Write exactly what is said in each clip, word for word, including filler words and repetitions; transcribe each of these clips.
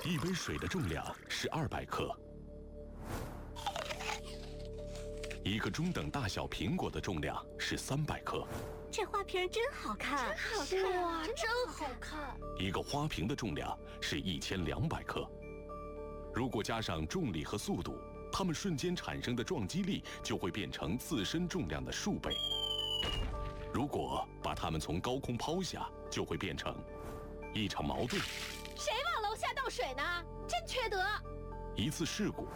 一杯水的重量是二百克，一个中等大小苹果的重量是三百克。 这花瓶真好看， 真好看， 哇， 真好看。 一个花瓶的重量是一千两百克。如果加上重力和速度，它们瞬间产生的撞击力就会变成自身重量的数倍。如果把它们从高空抛下，就会变成一场矛盾。 谁往楼下倒水呢？真缺德！ 一次事故。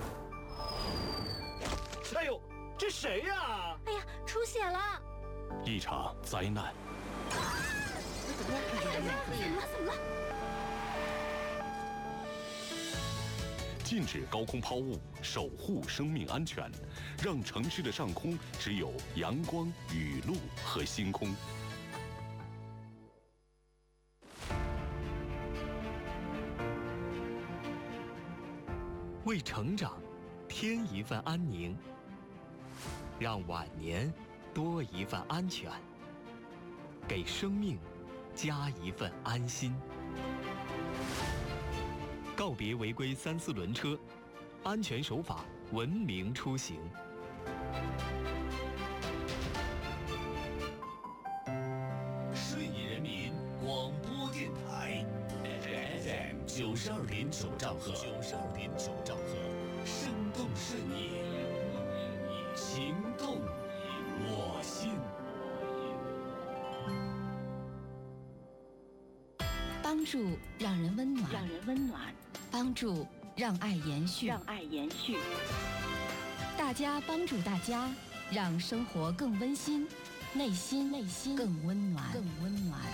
哎呦，这谁呀？ 哎呀，出血了！ 一场灾难。 怎么样？怎么了？怎么了？ 禁止高空抛物，守护生命安全，让城市的上空只有阳光、雨露和星空。 为成长添一份安宁，让晚年多一份安全，给生命加一份安心。告别违规三四轮车，安全守法，文明出行。 顺义人民广播电台 F M 九十二点九兆赫，九十二点九兆赫，生动顺义，情动我心。 帮助让人温暖， 让人温暖； 帮助让爱延续， 让爱延续。 大家帮助大家，让生活更温馨，内心内心更温暖，更温暖。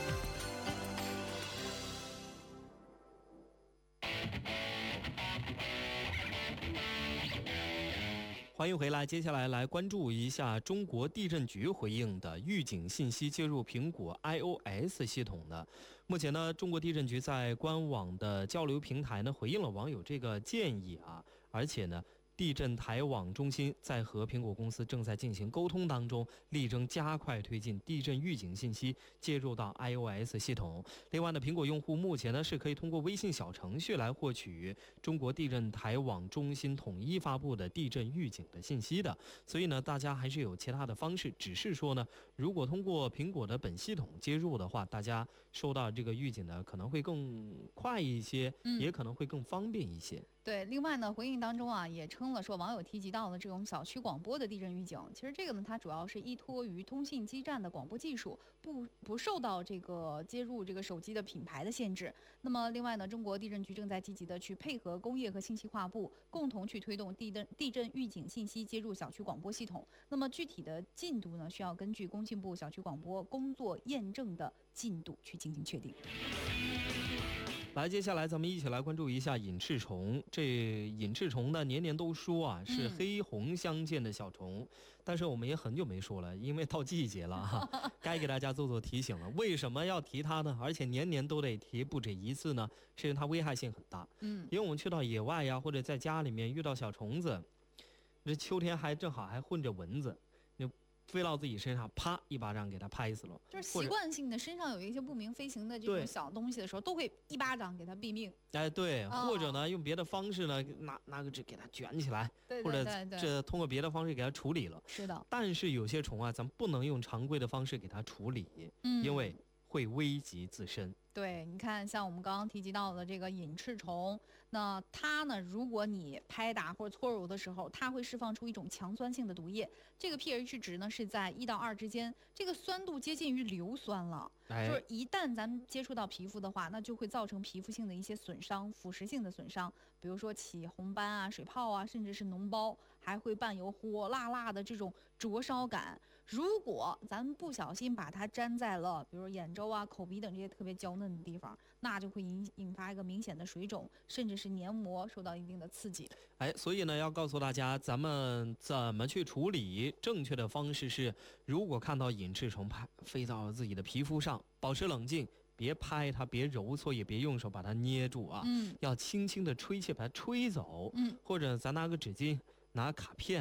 欢迎回来，接下来来关注一下中国地震局回应的预警信息接入苹果 iOS 系统的。目前呢，中国地震局在官网的交流平台呢回应了网友这个建议啊，而且呢，地震台网中心在和苹果公司正在进行沟通当中，力争加快推进地震预警信息接入到 iOS 系统。另外呢，苹果用户目前呢是可以通过微信小程序来获取中国地震台网中心统一发布的地震预警的信息的。所以呢，大家还是有其他的方式，只是说呢，如果通过苹果的本系统接入的话，大家收到这个预警呢可能会更快一些， 嗯、 也可能会更方便一些。 对，另外呢，回应当中啊，也称了说网友提及到的这种小区广播的地震预警，其实这个呢，它主要是依托于通信基站的广播技术，不不受到这个接入这个手机的品牌的限制。那么，另外呢，中国地震局正在积极的去配合工业和信息化部，共同去推动地震地震预警信息接入小区广播系统。那么具体的进度呢，需要根据工信部小区广播工作验证的进度去进行确定。 来，接下来咱们一起来关注一下隐翅虫。这隐翅虫呢，年年都说啊是黑红相间的小虫，嗯、但是我们也很久没说了，因为到季节了哈，该给大家做做提醒了。为什么要提它呢？而且年年都得提不止一次呢？是因为它危害性很大。 嗯， 因为我们去到野外呀，或者在家里面遇到小虫子，这秋天还正好还混着蚊子，你飞到自己身上，啪一巴掌给它拍死了。 就是习惯性的身上有一些不明飞行的这种小东西的时候，都会一巴掌给它毙命。 哎，对， 哦、 或者呢用别的方式呢，拿拿个纸给它卷起来， 对对对对对， 或者这通过别的方式给它处理了。 是的。 但是有些虫啊，咱们不能用常规的方式给它处理， 嗯， 因为会危及自身。 对，你看，像我们刚刚提及到的这个隐翅虫，那它呢，如果你拍打或者搓揉的时候，它会释放出一种强酸性的毒液，这个 pH 值呢是在一到二之间，这个酸度接近于硫酸了。 哎、 就是一旦咱们接触到皮肤的话，那就会造成皮肤性的一些损伤，腐蚀性的损伤，比如说起红斑啊、水泡啊，甚至是脓包，还会伴有火辣辣的这种灼烧感。如果咱们不小心把它粘在了，比如眼周啊、口鼻等这些特别娇嫩的地方，那就会引引发一个明显的水肿，甚至是黏膜受到一定的刺激。 哎，所以呢，要告诉大家，咱们怎么去处理？正确的方式是，如果看到隐翅虫拍飞到自己的皮肤上，保持冷静，别拍它，别揉搓，也别用手把它捏住啊。 嗯， 要轻轻的吹气，把它吹走。 嗯， 或者咱拿个纸巾，拿卡片，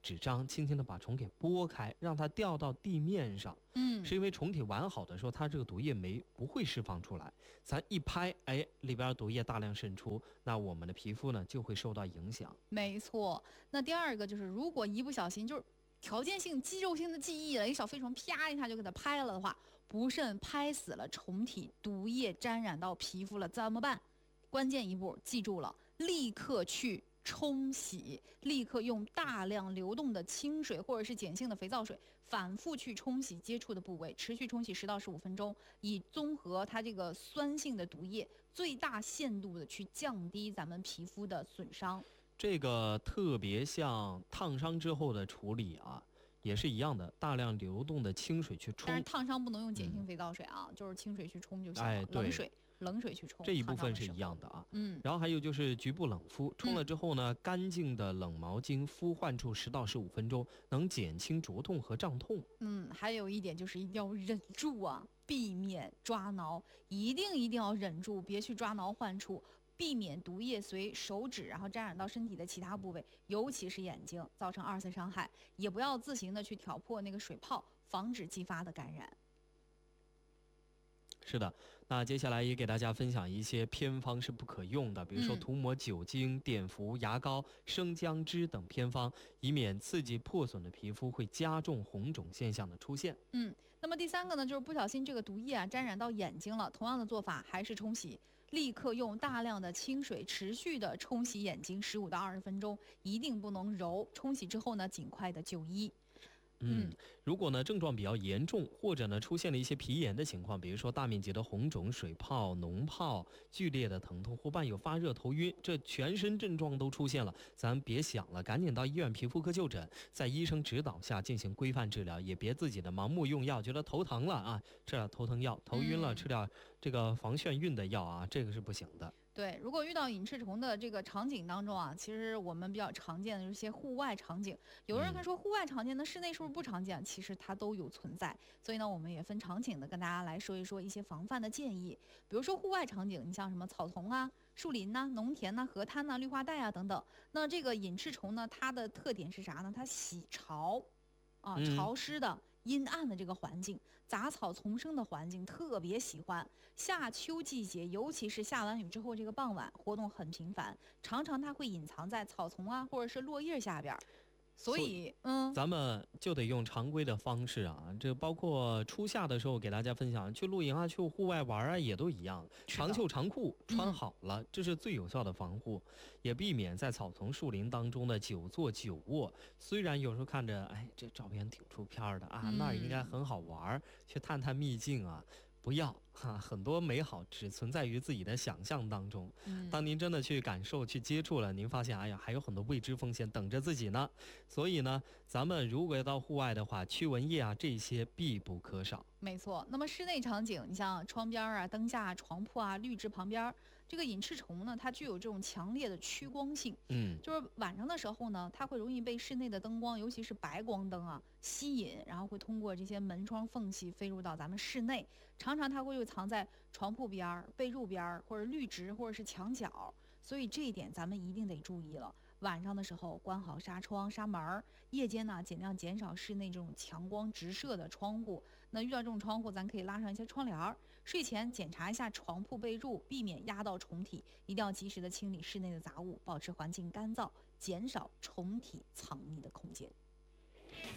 纸张，轻轻的把虫给拨开，让它掉到地面上。 嗯， 是因为虫体完好的时候，它这个毒液没不会释放出来，咱一拍，哎，里边毒液大量渗出，那我们的皮肤呢就会受到影响。 没错。那第二个就是，如果一不小心就是条件性、肌肉性的记忆了，一小飞虫啪一下就给它拍了的话，不慎拍死了虫体，毒液沾染到皮肤了，怎么办？关键一步记住了，立刻去冲洗，立刻用大量流动的清水或者是碱性的肥皂水反复去冲洗接触的部位，持续冲洗十到十五分钟，以综合它这个酸性的毒液，最大限度的去降低咱们皮肤的损伤。 这个特别像烫伤之后的处理啊，也是一样的，大量流动的清水去冲。 但是烫伤不能用碱性肥皂水啊，嗯、就是清水去冲就行了， 哎、 冷水。冷水去冲， 这一部分是一样的啊。 嗯， 然后还有就是局部冷敷，冲了之后呢，嗯、干净的冷毛巾敷患处十到十五分钟，能减轻灼痛和胀痛。 嗯，还有一点就是一定要忍住啊，避免抓挠，一定一定要忍住，别去抓挠患处，避免毒液随手指然后沾染到身体的其他部位，尤其是眼睛，造成二次伤害。也不要自行的去挑破那个水泡，防止继发的感染。 是的，那接下来也给大家分享一些偏方是不可用的，比如说涂抹酒精、碘伏、牙膏、生姜汁等偏方，以免刺激破损的皮肤会加重红肿现象的出现。 嗯，那么第三个呢，就是不小心这个毒液啊沾染到眼睛了，同样的做法还是冲洗，立刻用大量的清水持续的冲洗眼睛十五到二十分钟，一定不能揉。冲洗之后呢，尽快的就医。 嗯，如果呢症状比较严重，或者呢出现了一些皮炎的情况，比如说大面积的红肿、水泡、脓泡、剧烈的疼痛或伴有发热、头晕，这全身症状都出现了，咱别想了，赶紧到医院皮肤科就诊，在医生指导下进行规范治疗，也别自己的盲目用药，觉得头疼了啊，吃点头疼药；头晕了，吃点这个防眩晕的药啊，这个是不行的。 对，如果遇到隐翅虫的这个场景当中啊，其实我们比较常见的就是一些户外场景。有人看说户外常见，那室内是不是不常见？其实它都有存在。所以呢，我们也分场景的跟大家来说一说一些防范的建议。比如说户外场景，你像什么草丛啊、树林呐、农田呐、河滩呐、绿化带啊等等。那这个隐翅虫呢，它的特点是啥呢？它喜潮，啊，潮湿的。嗯阴暗的这个环境，杂草丛生的环境特别喜欢。夏秋季节，尤其是下完雨之后这个傍晚，活动很频繁，常常它会隐藏在草丛啊，或者是落叶下边。所以，嗯， 咱们就得用常规的方式啊，这包括初夏的时候给大家分享，去露营啊，去户外玩啊，也都一样，长袖长裤穿好了，嗯、这是最有效的防护，也避免在草丛树林当中的久坐久卧。虽然有时候看着，哎，这照片挺出片的啊，嗯、那儿应该很好玩，去探探秘境啊。不要哈、啊，很多美好只存在于自己的想象当中。嗯、当您真的去感受、去接触了，您发现，哎呀，还有很多未知风险等着自己呢。所以呢，咱们如果要到户外的话，驱蚊液啊这些必不可少。 没错。那么室内场景，你像窗边啊、灯下、床铺啊、绿植旁边，这个隐翅虫呢，它具有这种强烈的趋光性。嗯，就是晚上的时候呢，它会容易被室内的灯光，尤其是白光灯啊吸引，然后会通过这些门窗缝隙飞入到咱们室内。常常它会又藏在床铺边儿、被褥边儿，或者绿植，或者是墙角，所以这一点咱们一定得注意了。晚上的时候关好纱窗、纱门，夜间呢尽量减少室内这种强光直射的窗户。那遇到这种窗户，咱可以拉上一些窗帘。睡前检查一下床铺被褥，避免压到虫体。一定要及时的清理室内的杂物，保持环境干燥，减少虫体藏匿的空间。